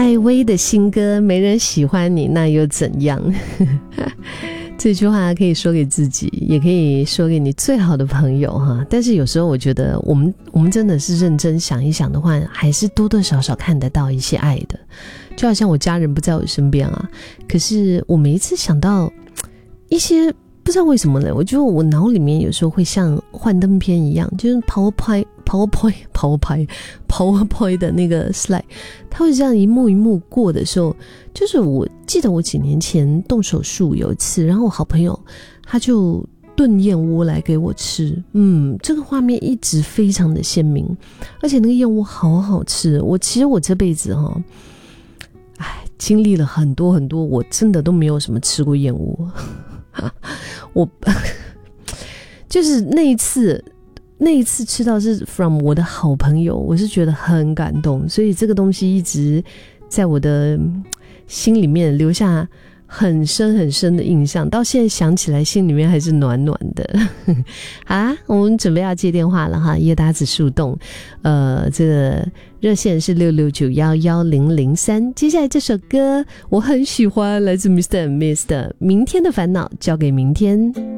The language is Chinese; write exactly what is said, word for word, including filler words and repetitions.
艾薇的新歌没人喜欢你那又怎样这句话可以说给自己，也可以说给你最好的朋友哈。但是有时候我觉得我们我们真的是认真想一想的话，还是多多少少看得到一些爱的。就好像我家人不在我身边啊，可是我每一次想到一些不知道为什么呢，我觉得我脑里面有时候会像幻灯片一样，就是 PowerPoint PowerPoint PowerPoint PowerPoint 的那个 slide， 它会这样一幕一幕过的时候，就是我记得我几年前动手术有一次，然后我好朋友他就炖燕窝来给我吃，嗯，这个画面一直非常的鲜明，而且那个燕窝好好吃。我其实我这辈子哈，哎，经历了很多很多，我真的都没有什么吃过燕窝。我就是那一次那一次吃到是 from 我的好朋友，我是觉得很感动，所以这个东西一直在我的心里面留下很深很深的印象，到现在想起来心里面还是暖暖的好啦，我们准备要接电话了哈，叶达子树洞，呃，这个热线是六六九一一零零三。接下来这首歌我很喜欢，来自 Mister and Miss 的《明天的烦恼交给明天》。